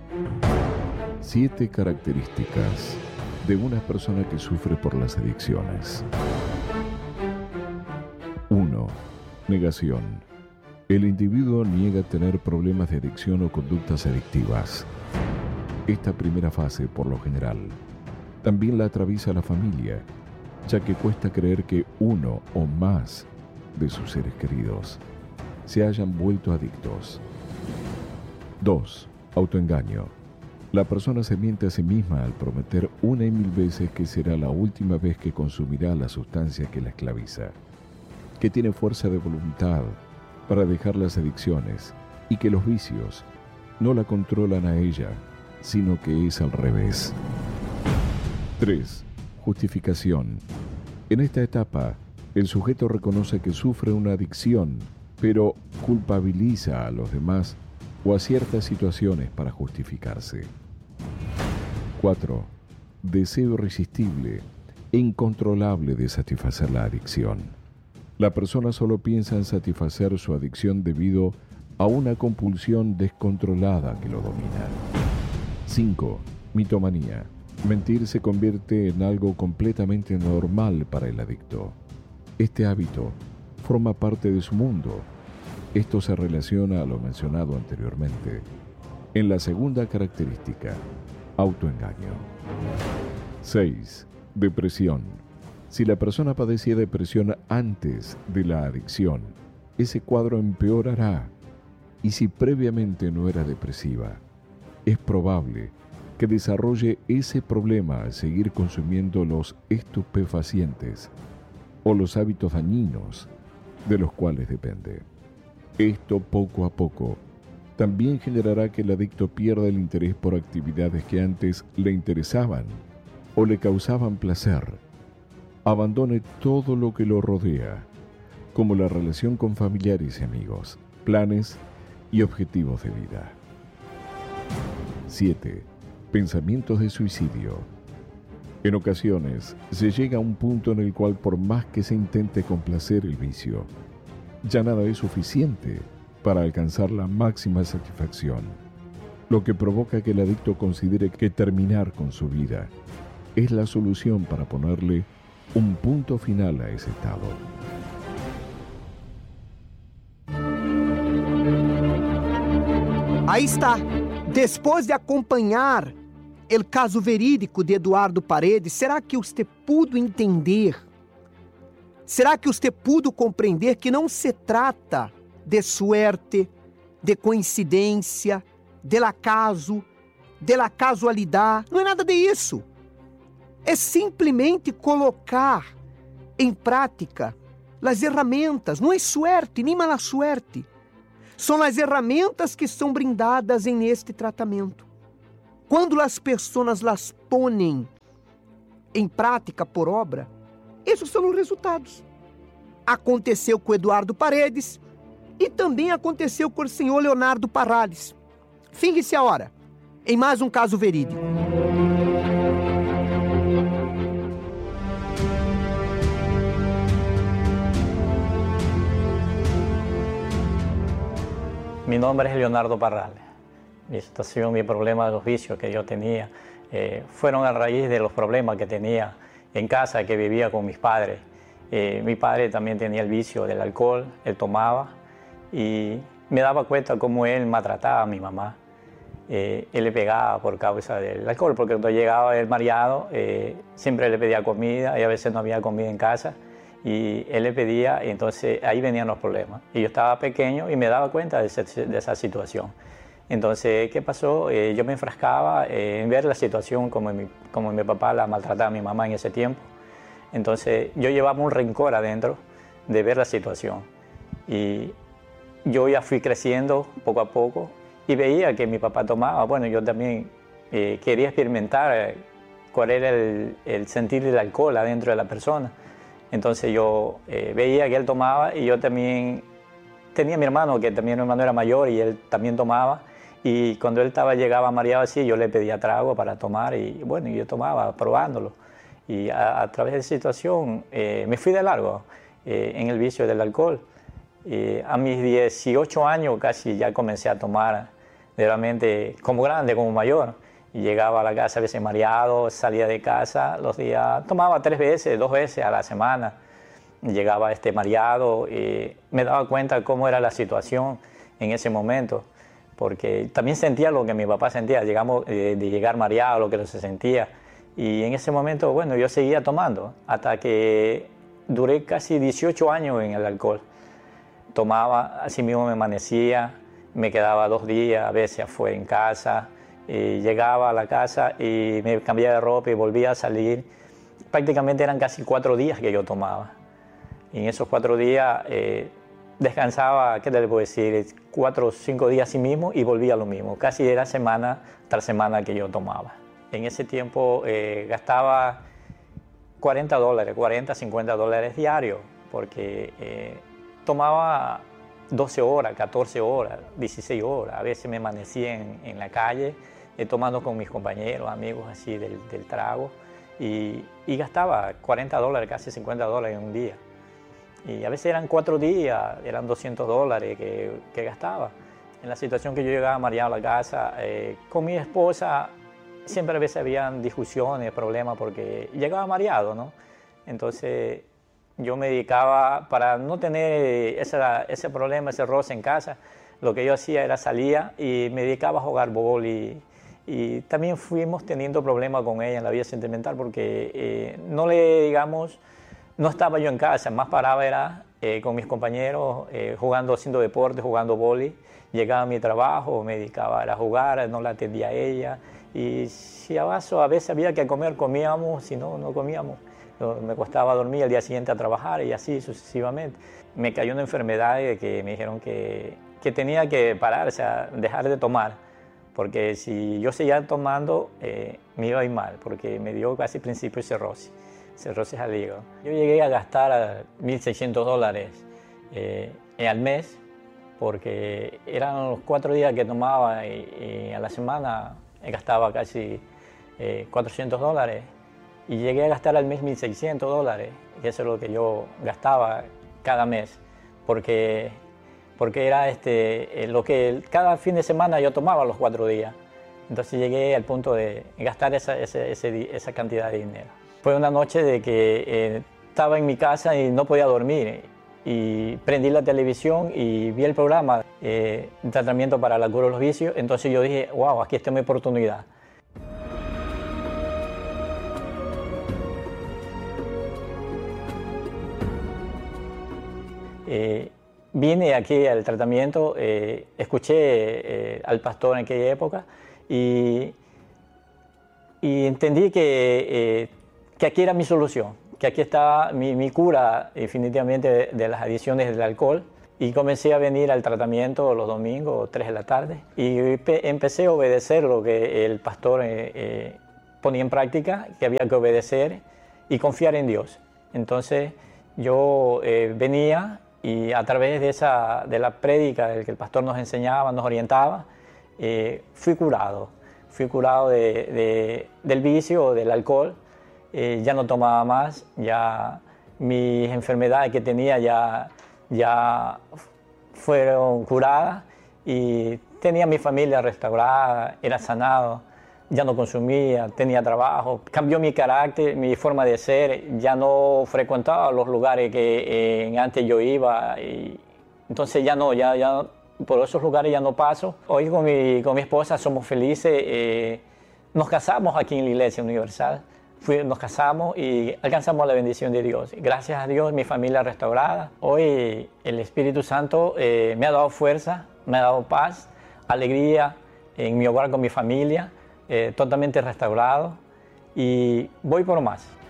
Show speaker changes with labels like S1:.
S1: 7 características de una persona que sufre por las adicciones. 1. Negación. El individuo niega tener problemas de adicción o conductas adictivas. Esta primera fase, por lo general, también la atraviesa la familia, ya que cuesta creer que uno o más de sus seres queridos se hayan vuelto adictos. 2. Autoengaño. La persona se miente a sí misma al prometer una y mil veces que será la última vez que consumirá la sustancia que la esclaviza, que tiene fuerza de voluntad para dejar las adicciones y que los vicios no la controlan a ella, sino que es al revés. 3. Justificación. En esta etapa, el sujeto reconoce que sufre una adicción, pero culpabiliza a los demás o a ciertas situaciones para justificarse. 4. Deseo irresistible e incontrolable de satisfacer la adicción. La persona solo piensa en satisfacer su adicción debido a una compulsión descontrolada que lo domina. 5. Mitomanía. Mentir se convierte en algo completamente normal para el adicto. Este hábito forma parte de su mundo. Esto se relaciona a lo mencionado anteriormente. En la segunda característica, autoengaño. 6. Depresión. Si la persona padecía depresión antes de la adicción, ese cuadro empeorará. Y si previamente no era depresiva, es probable que desarrolle ese problema al seguir consumiendo los estupefacientes o los hábitos dañinos de los cuales depende. Esto poco a poco también generará que el adicto pierda el interés por actividades que antes le interesaban o le causaban placer. Abandone todo lo que lo rodea, como la relación con familiares y amigos, planes y objetivos de vida. 7. Pensamientos de suicidio. En ocasiones se llega a un punto en el cual, por más que se intente complacer el vicio, ya nada es suficiente para alcanzar la máxima satisfacción, lo que provoca que el adicto considere que terminar con su vida es la solución para ponerle un punto final a ese estado.
S2: Aí está. Depois de acompanhar o caso verídico de Eduardo Paredes, será que você pudo entender? Será que você pudo compreender que não se trata de suerte, de coincidência, del acaso, de la casualidade? Não é nada disso. É simplesmente colocar em prática as ferramentas. Não é suerte, nem mala suerte. São as ferramentas que são brindadas em este tratamento. Quando as pessoas las ponem em prática por obra, esses são os resultados. Aconteceu com Eduardo Paredes e também aconteceu com o senhor Leonardo Parrales. Finge-se a hora, em mais um caso verídico.
S3: Mi nombre es Leonardo Parrales. Mi situación, mi problema de los vicios que yo tenía, fueron a raíz de los problemas que tenía en casa, que vivía con mis padres. Mi padre también tenía el vicio del alcohol, él tomaba y me daba cuenta cómo él maltrataba a mi mamá. Él le pegaba por causa del alcohol, porque cuando llegaba él mareado, siempre le pedía comida y a veces no había comida en casa. Y él le pedía, y entonces ahí venían los problemas. Y yo estaba pequeño y me daba cuenta de esa situación. Entonces, ¿qué pasó? Yo me enfrascaba en ver la situación como mi papá la maltrataba a mi mamá en ese tiempo. Entonces, yo llevaba un rencor adentro de ver la situación. Y yo ya fui creciendo poco a poco y veía que mi papá tomaba. Bueno, yo también quería experimentar cuál era el sentir del alcohol adentro de la persona. Entonces yo veía que él tomaba y yo también tenía a mi hermano, que también mi hermano era mayor y él también tomaba. Y cuando él llegaba mareado así, yo le pedía trago para tomar y bueno, yo tomaba probándolo. Y a través de esa situación me fui de largo en el vicio del alcohol. A mis 18 años casi ya comencé a tomar realmente como grande, como mayor. Y llegaba a la casa a veces mareado, salía de casa los días, tomaba 3 veces, 2 veces a la semana. Llegaba mareado y me daba cuenta cómo era la situación en ese momento, porque también sentía lo que mi papá sentía, llegamos de llegar mareado, lo que se sentía. Y en ese momento, bueno, yo seguía tomando, hasta que duré casi 18 años en el alcohol. Tomaba, así mismo me amanecía, me quedaba 2 días, a veces afuera en casa, y llegaba a la casa y me cambiaba de ropa y volvía a salir. Prácticamente eran casi 4 días que yo tomaba. Y en esos 4 días descansaba, ¿qué te puedo decir? 4 o 5 días así mismo y volvía a lo mismo. Casi era semana tras semana que yo tomaba. En ese tiempo gastaba $40, 40, $50 diarios, porque tomaba 12 horas, 14 horas, 16 horas. A veces me amanecía en la calle tomando con mis compañeros, amigos así del trago, y gastaba $40, casi $50 en un día. Y a veces eran 4 días, eran $200 que gastaba. En la situación que yo llegaba mareado a la casa, con mi esposa, siempre a veces habían discusiones, problemas, porque llegaba mareado, ¿no? Entonces yo me dedicaba, para no tener ese problema, ese roce en casa, lo que yo hacía era salía y me dedicaba a jugar vóley. Y también fuimos teniendo problemas con ella en la vida sentimental, porque no estaba yo en casa, más paraba era con mis compañeros, jugando, haciendo deporte, jugando vóley. Llegaba a mi trabajo, me dedicaba a jugar, no la atendía a ella. Y si a veces había que comer, comíamos, si no, no comíamos. Me costaba dormir al día siguiente a trabajar y así sucesivamente. Me cayó una enfermedad que me dijeron que tenía que parar, o sea, dejar de tomar. Porque si yo seguía tomando, me iba a ir mal, porque me dio casi principio cirrosis al hígado. Yo llegué a gastar $1,600 al mes, porque eran los 4 días que tomaba y a la semana gastaba casi $400. Y llegué a gastar al mes $1,600, que eso es lo que yo gastaba cada mes, porque era lo que cada fin de semana yo tomaba los 4 días. Entonces llegué al punto de gastar esa cantidad de dinero. Fue una noche de que estaba en mi casa y no podía dormir. Y prendí la televisión y vi el programa Tratamiento para la cura de los vicios. Entonces yo dije, wow, aquí está mi oportunidad. Vine aquí al tratamiento, escuché al pastor en aquella época y entendí que aquí era mi solución, que aquí estaba mi cura definitivamente de las adicciones del alcohol. Y comencé a venir al tratamiento los domingos, 3 de la tarde, y empecé a obedecer lo que el pastor ponía en práctica, que había que obedecer y confiar en Dios. Entonces yo venía y a través de la prédica del que el pastor nos enseñaba, nos orientaba, fui curado del vicio, del alcohol. Ya no tomaba más, ya mis enfermedades que tenía ya fueron curadas y tenía mi familia restaurada, era sanado, ya no consumía, tenía trabajo, cambió mi carácter, mi forma de ser, ya no frecuentaba los lugares que antes yo iba, y entonces ya por esos lugares ya no paso. Hoy con mi esposa somos felices, nos casamos aquí en la Iglesia Universal. Nos casamos y alcanzamos la bendición de Dios. Gracias a Dios, mi familia restaurada. Hoy el Espíritu Santo me ha dado fuerza, me ha dado paz, alegría en mi hogar con mi familia, totalmente restaurado, y voy por más.